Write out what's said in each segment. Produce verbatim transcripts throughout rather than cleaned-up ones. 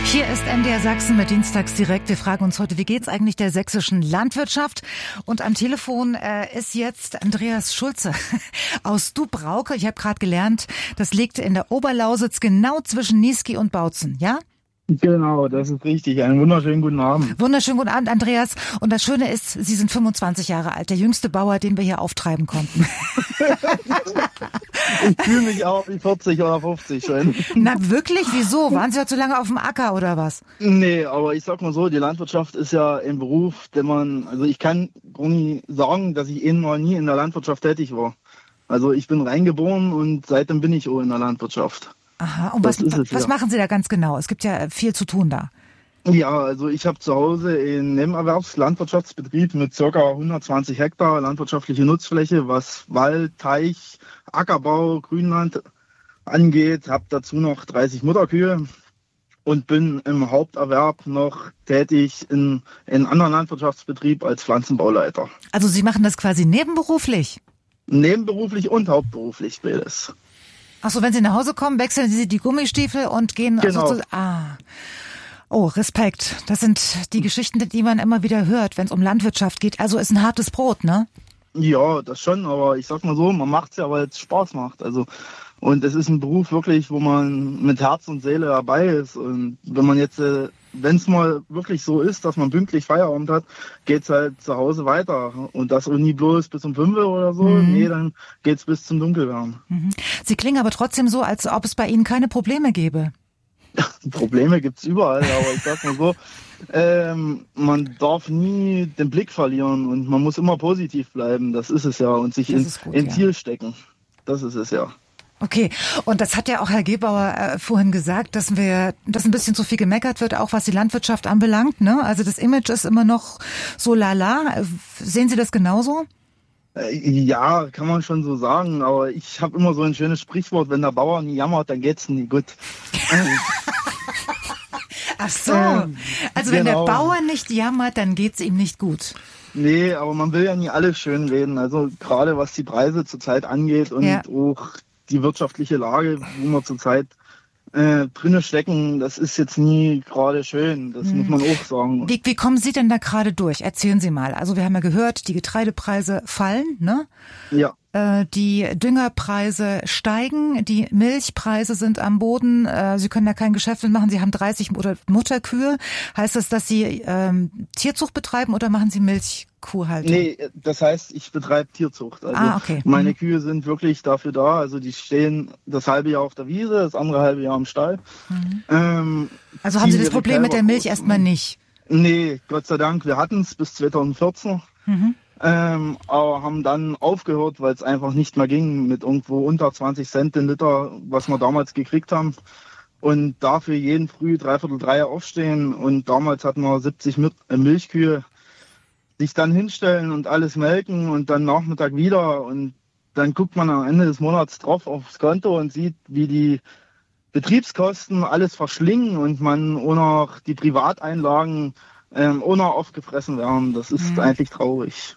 Hier ist M D R Sachsen mit Dienstags direkt. Wir fragen uns heute, wie geht's eigentlich der sächsischen Landwirtschaft? Und am Telefon äh, ist jetzt Andreas Schulze aus Dubrauke. Ich habe gerade gelernt, das liegt in der Oberlausitz, genau zwischen Niesky und Bautzen, ja? Genau, das ist richtig. Einen wunderschönen guten Abend. Wunderschönen guten Abend, Andreas. Und das Schöne ist, Sie sind fünfundzwanzig Jahre alt, der jüngste Bauer, den wir hier auftreiben konnten. Ich fühle mich auch wie vierzig oder fünfzig schon. Na wirklich? Wieso? Waren Sie heute so lange auf dem Acker oder was? Nee, aber ich sag mal so, die Landwirtschaft ist ja ein Beruf, den man, also ich kann gar nicht sagen, dass ich eben mal nie in der Landwirtschaft tätig war. Also ich bin reingeboren und seitdem bin ich auch in der Landwirtschaft. Aha, und was, es, was ja. machen Sie da ganz genau? Es gibt ja viel zu tun da. Ja, also ich habe zu Hause einen Nebenerwerbslandwirtschaftsbetrieb mit ca. hundertzwanzig Hektar landwirtschaftliche Nutzfläche, was Wald, Teich, Ackerbau, Grünland angeht. Habe dazu noch dreißig Mutterkühe und bin im Haupterwerb noch tätig in einem anderen Landwirtschaftsbetrieb als Pflanzenbauleiter. Also Sie machen das quasi nebenberuflich? Nebenberuflich und hauptberuflich beides. Ach so, wenn Sie nach Hause kommen, wechseln Sie die Gummistiefel und gehen... Genau. Also zu, ah. Oh, Respekt. Das sind die Geschichten, die man immer wieder hört, wenn es um Landwirtschaft geht. Also ist ein hartes Brot, ne? Ja, das schon, aber ich sag mal so, man macht's ja, weil es Spaß macht. Also und es ist ein Beruf wirklich, wo man mit Herz und Seele dabei ist. Und wenn man jetzt, wenn es mal wirklich so ist, dass man pünktlich Feierabend hat, geht's halt zu Hause weiter. Und das auch nie bloß bis um fünf oder so. Mhm. Nee, dann geht's bis zum Dunkelwerden. Mhm. Sie klingen aber trotzdem so, als ob es bei Ihnen keine Probleme gäbe. Probleme gibt's überall, aber ich sag mal so, ähm, man darf nie den Blick verlieren und man muss immer positiv bleiben. Das ist es ja. Und sich in, gut, in ja. Ziel stecken. Das ist es ja. Okay, und das hat ja auch Herr Gebauer äh, vorhin gesagt, dass wir, dass ein bisschen zu viel gemeckert wird, auch was die Landwirtschaft anbelangt, ne? Also das Image ist immer noch so lala. Sehen Sie das genauso? Ja, kann man schon so sagen, aber ich habe immer so ein schönes Sprichwort, wenn der Bauer nie jammert, dann geht's nie gut. Ach so, also wenn genau. Der Bauer nicht jammert, dann geht's ihm nicht gut. Nee, aber man will ja nie alles schön reden, also gerade was die Preise zurzeit angeht und ja. auch die wirtschaftliche Lage, wo wir zurzeit äh, drinne stecken, das ist jetzt nie gerade schön, das hm. muss man auch sagen. Wie, wie kommen Sie denn da gerade durch? Erzählen Sie mal. Also wir haben ja gehört, die Getreidepreise fallen, ne? Ja. Äh, die Düngerpreise steigen, die Milchpreise sind am Boden. Äh, Sie können da kein Geschäft mit machen. Sie haben dreißig Mutterkühe. Heißt das, dass Sie ähm, Tierzucht betreiben oder machen Sie Milchkuhhaltung? Nee, das heißt, ich betreibe Tierzucht. Also ah, okay. Meine mhm. Kühe sind wirklich dafür da. Also die stehen das halbe Jahr auf der Wiese, das andere halbe Jahr im Stall. Mhm. Ähm, also haben Sie das Problem mit der Milch erstmal nicht? Nee, Gott sei Dank. Wir hatten es bis zweitausendvierzehn. Mhm. Ähm, aber haben dann aufgehört, weil es einfach nicht mehr ging mit irgendwo unter zwanzig Cent den Liter, was wir damals gekriegt haben. Und dafür jeden Früh dreiviertel drei aufstehen. Und damals hatten wir siebzig Milchkühe, sich dann hinstellen und alles melken und dann Nachmittag wieder. Und dann guckt man am Ende des Monats drauf aufs Konto und sieht, wie die Betriebskosten alles verschlingen und man auch noch die Privateinlagen ähm, auch noch aufgefressen werden. Das ist mhm. eigentlich traurig.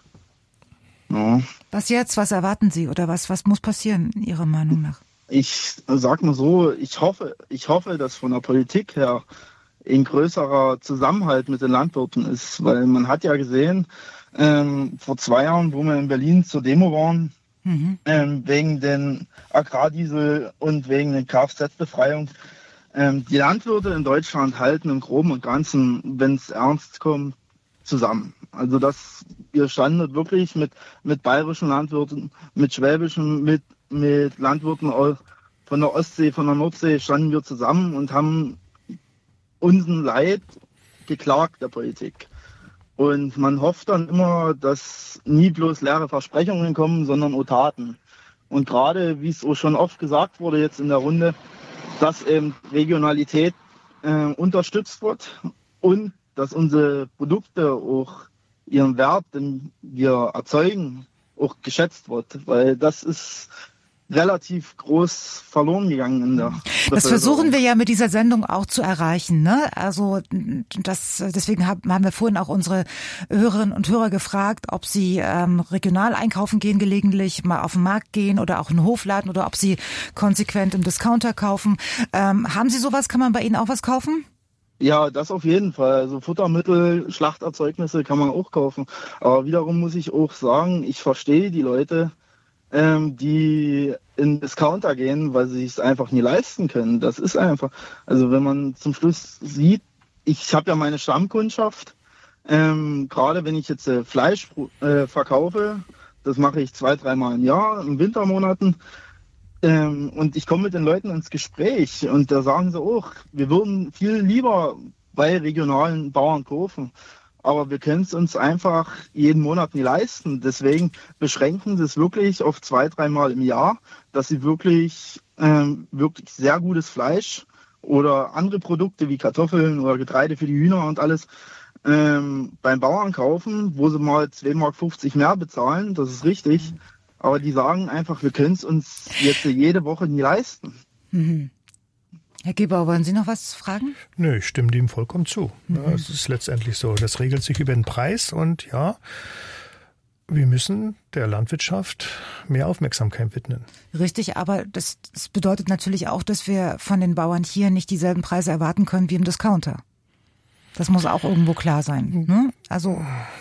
Ja. Was jetzt? Was erwarten Sie oder was, was muss passieren, Ihrer Meinung nach? Ich sag mal so, ich hoffe, ich hoffe, dass von der Politik her ein größerer Zusammenhalt mit den Landwirten ist, weil man hat ja gesehen, ähm, vor zwei Jahren, wo wir in Berlin zur Demo waren, mhm. ähm, wegen den Agrardiesel und wegen der Kfz-Befreiung, ähm, die Landwirte in Deutschland halten im Groben und Ganzen, wenn es ernst kommt, zusammen. Also das, wir standen wirklich mit, mit bayerischen Landwirten, mit schwäbischen, mit, mit Landwirten von der Ostsee, von der Nordsee standen wir zusammen und haben unseren Leid geklagt der Politik. Und man hofft dann immer, dass nie bloß leere Versprechungen kommen, sondern auch Taten. Und gerade, wie es auch schon oft gesagt wurde jetzt in der Runde, dass eben Regionalität äh, unterstützt wird und dass unsere Produkte auch ihren Wert, den wir erzeugen, auch geschätzt wird. Weil das ist relativ groß verloren gegangen in der Das versuchen wir ja mit dieser Sendung auch zu erreichen, ne? Also das, deswegen haben wir vorhin auch unsere Hörerinnen und Hörer gefragt, ob sie ähm, regional einkaufen gehen gelegentlich, mal auf den Markt gehen oder auch in den Hofladen oder ob sie konsequent im Discounter kaufen. Ähm, haben Sie sowas? Kann man bei Ihnen auch was kaufen? Ja, das auf jeden Fall. Also Futtermittel, Schlachterzeugnisse kann man auch kaufen. Aber wiederum muss ich auch sagen, ich verstehe die Leute, ähm, die in Discounter gehen, weil sie es einfach nie leisten können. Das ist einfach, also wenn man zum Schluss sieht, ich habe ja meine Stammkundschaft, ähm, gerade wenn ich jetzt äh, Fleisch äh, verkaufe, das mache ich zwei, dreimal im Jahr, in Wintermonaten, ähm, und ich komme mit den Leuten ins Gespräch und da sagen sie auch, wir würden viel lieber bei regionalen Bauern kaufen. Aber wir können es uns einfach jeden Monat nie leisten. Deswegen beschränken sie es wirklich auf zwei, dreimal im Jahr, dass sie wirklich, ähm, wirklich sehr gutes Fleisch oder andere Produkte wie Kartoffeln oder Getreide für die Hühner und alles ähm, beim Bauern kaufen, wo sie mal zwei Mark fünfzig mehr bezahlen. Das ist richtig. Aber die sagen einfach, wir können es uns jetzt jede Woche nie leisten. Mhm. Herr Gebauer, wollen Sie noch was fragen? Nö, ich stimme dem vollkommen zu. Mhm. Ja, es ist letztendlich so. Das regelt sich über den Preis und ja, wir müssen der Landwirtschaft mehr Aufmerksamkeit widmen. Richtig, aber das, das bedeutet natürlich auch, dass wir von den Bauern hier nicht dieselben Preise erwarten können wie im Discounter. Das muss auch irgendwo klar sein. Ne? Also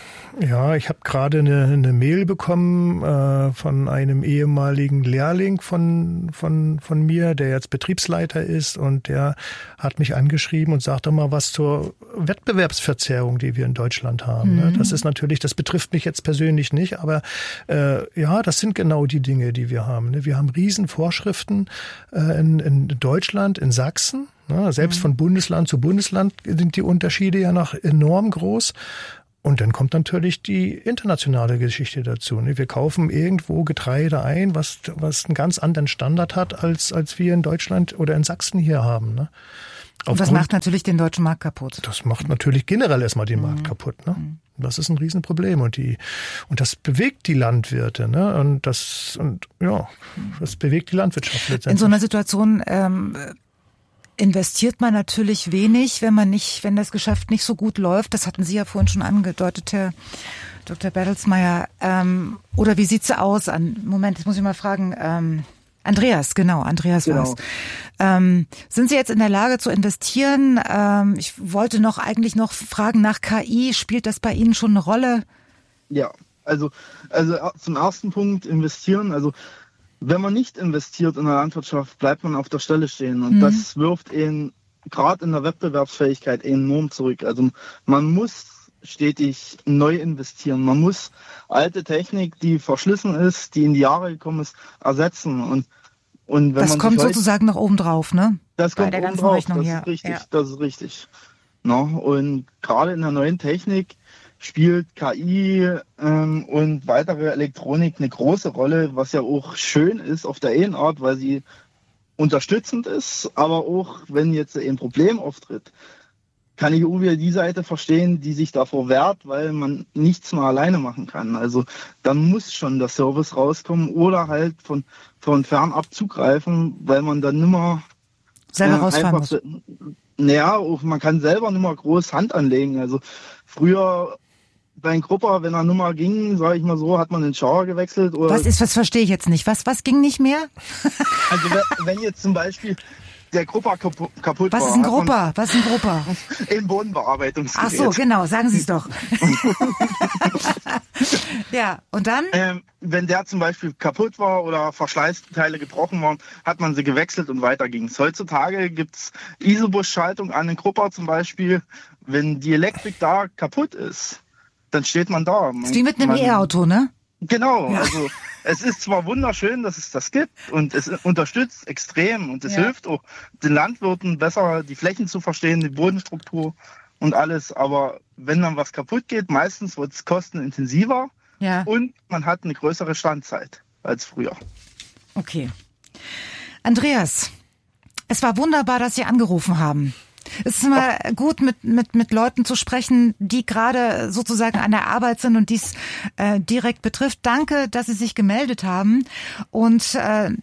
ja, ich habe gerade eine, eine Mail bekommen äh, von einem ehemaligen Lehrling von von von mir, der jetzt Betriebsleiter ist, und der hat mich angeschrieben und sagte mal was zur Wettbewerbsverzerrung, die wir in Deutschland haben. Mhm. Das ist natürlich, das betrifft mich jetzt persönlich nicht, aber äh, ja, das sind genau die Dinge, die wir haben. Ne? Wir haben riesen Vorschriften äh, in, in Deutschland, in Sachsen. Ne? Selbst mhm. von Bundesland zu Bundesland sind die Unterschiede ja noch enorm groß. Und dann kommt natürlich die internationale Geschichte dazu. Wir kaufen irgendwo Getreide ein, was, was einen ganz anderen Standard hat, als, als wir in Deutschland oder in Sachsen hier haben. Ne? Und das macht natürlich den deutschen Markt kaputt. Das macht natürlich generell erstmal den mhm. Markt kaputt. Ne? Das ist ein Riesenproblem. Und die, und das bewegt die Landwirte. Ne? Und das, und ja, das bewegt die Landwirtschaft letztendlich. In so einer Situation, ähm, investiert man natürlich wenig, wenn man nicht, wenn das Geschäft nicht so gut läuft. Das hatten Sie ja vorhin schon angedeutet, Herr Doktor Bertelsmeier. Ähm, oder wie sieht's aus? An, Moment, jetzt muss ich mal fragen. Ähm, Andreas, genau, Andreas genau. war's. Ähm, sind Sie jetzt in der Lage zu investieren? Ähm, ich wollte noch eigentlich noch fragen nach K I. Spielt das bei Ihnen schon eine Rolle? Ja, also, also zum ersten Punkt investieren. Also wenn man nicht investiert in der Landwirtschaft, bleibt man auf der Stelle stehen. Und mhm. das wirft ihn gerade in der Wettbewerbsfähigkeit enorm zurück. Also man muss stetig neu investieren. Man muss alte Technik, die verschlissen ist, die in die Jahre gekommen ist, ersetzen. Und, und wenn das man kommt heute, sozusagen noch oben drauf, ne? Das kommt Bei der oben ganzen drauf. Rechnung das hier. ist richtig. Ja. Das ist richtig. No, und gerade in der neuen Technik spielt K I ähm, und weitere Elektronik eine große Rolle, was ja auch schön ist auf der einen Art, weil sie unterstützend ist, aber auch wenn jetzt ein Problem auftritt, kann ich auch wieder die Seite verstehen, die sich davor wehrt, weil man nichts mehr alleine machen kann. Also dann muss schon der Service rauskommen oder halt von, von fernab zugreifen, weil man dann nimmer selber äh, rausfahren muss. Naja, man kann selber nicht mehr groß Hand anlegen. Also früher bei einem Grupper, wenn er Nummer ging, sage ich mal so, hat man den Schauer gewechselt. Oder was ist, was verstehe ich jetzt nicht? Was, was ging nicht mehr? Also wenn jetzt zum Beispiel der Grupper kaputt, kaputt was war. Was ist ein Grupper? Was ist ein Grupper? Im Bodenbearbeitungsgerät. Ach so, genau, sagen Sie es doch. Ja, und dann? Ähm, wenn der zum Beispiel kaputt war oder Verschleißteile gebrochen waren, hat man sie gewechselt und weiter ging's. Heutzutage gibt's Isobus-Schaltung an den Grupper zum Beispiel. Wenn die Elektrik da kaputt ist, dann steht man da. Man, das ist wie mit einem E-Auto, ne? Genau, ja. Also es ist zwar wunderschön, dass es das gibt und es unterstützt extrem und es ja. hilft auch den Landwirten besser, die Flächen zu verstehen, die Bodenstruktur und alles, aber wenn dann was kaputt geht, meistens wird es kostenintensiver ja. und man hat eine größere Standzeit als früher. Okay. Andreas, es war wunderbar, dass Sie angerufen haben. Es ist immer Ach. gut, mit, mit, mit Leuten zu sprechen, die gerade sozusagen an der Arbeit sind und dies äh, direkt betrifft. Danke, dass Sie sich gemeldet haben. Und äh,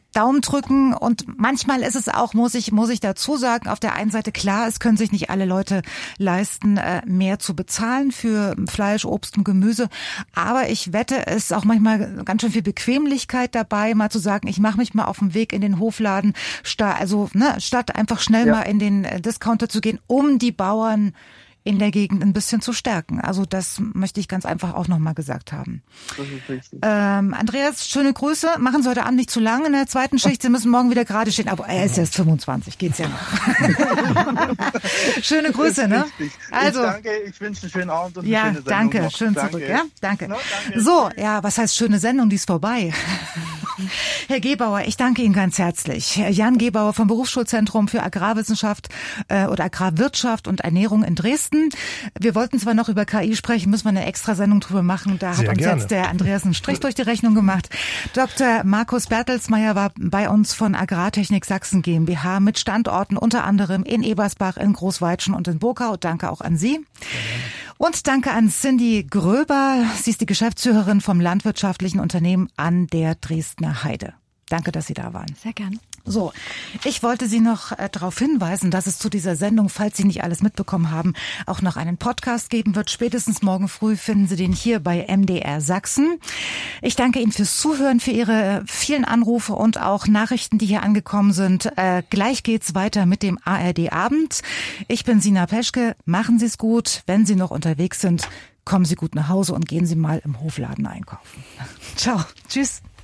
Daumen drücken und manchmal ist es auch, muss ich, muss ich dazu sagen, auf der einen Seite klar, es können sich nicht alle Leute leisten, mehr zu bezahlen für Fleisch, Obst und Gemüse, aber ich wette, es ist auch manchmal ganz schön viel Bequemlichkeit dabei, mal zu sagen, ich mache mich mal auf den Weg in den Hofladen, statt, also ne, statt einfach schnell ja. mal in den Discounter zu gehen, um die Bauern in der Gegend ein bisschen zu stärken. Also das möchte ich ganz einfach auch nochmal gesagt haben. Das ist richtig. Ähm, Andreas, schöne Grüße. Machen Sie heute Abend nicht zu lang in der zweiten Schicht. Sie müssen morgen wieder gerade stehen. Aber er ist erst fünfundzwanzig, geht's ja noch. Schöne Grüße, ne? Also, ich danke, ich wünsche einen schönen Abend und eine ja, schöne Sendung danke, noch. schön danke. zurück. Ja, danke. No, danke. So, ja, was heißt schöne Sendung? Die ist vorbei. Herr Gebauer, ich danke Ihnen ganz herzlich. Jan Gebauer vom Berufsschulzentrum für Agrarwissenschaft äh, oder Agrarwirtschaft und Ernährung in Dresden. Wir wollten zwar noch über K I sprechen, müssen wir eine extra Sendung drüber machen. Da Sehr hat uns gerne. jetzt der Andreas einen Strich durch die Rechnung gemacht. Doktor Markus Bertelsmeier war bei uns von Agrartechnik Sachsen GmbH mit Standorten unter anderem in Ebersbach, in Großweitschen und in Burkau. Danke auch an Sie. Und danke an Cindy Gröber. Sie ist die Geschäftsführerin vom landwirtschaftlichen Unternehmen an der Dresdner Heide. Danke, dass Sie da waren. Sehr gern. So, ich wollte Sie noch äh, darauf hinweisen, dass es zu dieser Sendung, falls Sie nicht alles mitbekommen haben, auch noch einen Podcast geben wird. Spätestens morgen früh finden Sie den hier bei M D R Sachsen. Ich danke Ihnen fürs Zuhören, für Ihre vielen Anrufe und auch Nachrichten, die hier angekommen sind. Äh, gleich geht's weiter mit dem A R D Abend. Ich bin Sina Peschke. Machen Sie es gut. Wenn Sie noch unterwegs sind, kommen Sie gut nach Hause und gehen Sie mal im Hofladen einkaufen. Ciao. Tschüss.